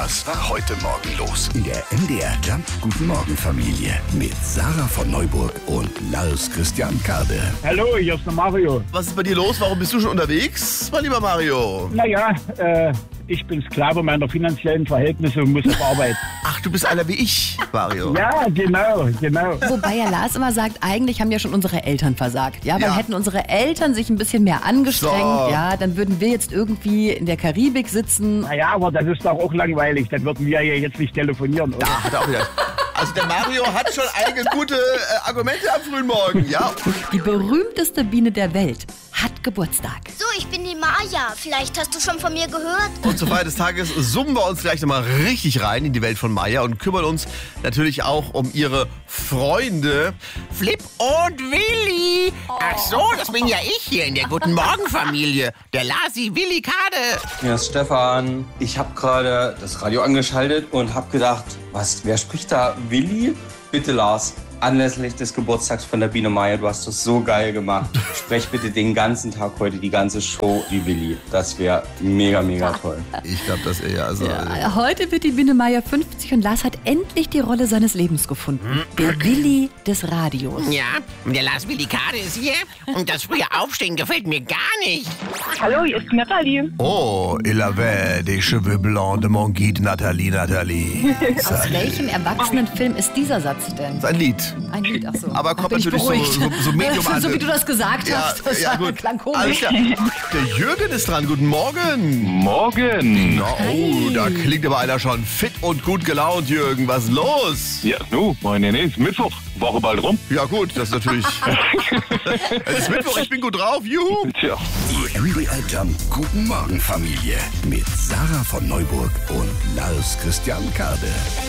Was war heute Morgen los? In der MDR Jump Guten Morgen Familie mit Sarah von Neuburg und Lars Christian Kade. Hallo, hier ist der Mario. Was ist bei dir los? Warum bist du schon unterwegs, mein lieber Mario? Naja, ich bin Sklave meiner finanziellen Verhältnisse und muss auf Arbeit. Ach, du bist einer wie ich, Mario. Ja, genau. Wobei ja Lars immer sagt, eigentlich haben ja schon unsere Eltern versagt. Ja, weil Ja. hätten unsere Eltern sich ein bisschen mehr angestrengt, So. ja, dann würden wir jetzt irgendwie in der Karibik sitzen. Naja, aber das ist doch auch langweilig. Dann würden wir ja jetzt nicht telefonieren, oder? Da hat er auch wieder. Also der Mario hat schon einige gute Argumente am frühen Morgen, ja? Die berühmteste Biene der Welt hat Geburtstag. So, ich bin die Maja. Vielleicht hast du schon von mir gehört. Und zur Feier des Tages summen wir uns gleich nochmal richtig rein in die Welt von Maya und kümmern uns natürlich auch um ihre Freunde. Flip und Willi. Ach so, das bin ja ich hier in der Guten Morgen Familie. Der Lasi Willi Kade. Hier ist Stefan. Ich habe gerade das Radio angeschaltet und habe gedacht, wer spricht da? Willi? Bitte Lars, anlässlich des Geburtstags von der Biene Maya, du hast das so geil gemacht. Sprech bitte den ganzen Tag heute, die ganze Show wie Willi. Das wäre mega, mega toll. Ich glaube, dass er also. Ja, heute wird die Biene Maya 50 und Lars hat endlich die Rolle seines Lebens gefunden. Der Willi des Radios. Ja, der Lars Willi Kade ist hier. Und das frühe Aufstehen gefällt mir gar nicht. Hallo, hier ist Nathalie. Oh, il avait des cheveux blancs de mon guide Nathalie. Aus welchem Erwachsenenfilm ist dieser Satz denn? Ein Lied. Ein Lied, ach so. Aber Dann kommt bin ich natürlich beruhigt. so medium an. So wie du das gesagt hast. Das klang Alles komisch. klar. Der Jürgen ist dran. Guten Morgen. Morgen. Na, oh, da klingt aber einer schon fit und gut gelaunt, Jürgen. Was ist los? Ja, meine ist Mittwoch. Woche bald rum. Ja gut, das ist natürlich... Es ist Mittwoch, ich bin gut drauf. Juhu. Tja. Die MDR Jump Guten Morgen Familie mit Sarah von Neuburg und Lars Christian Kade.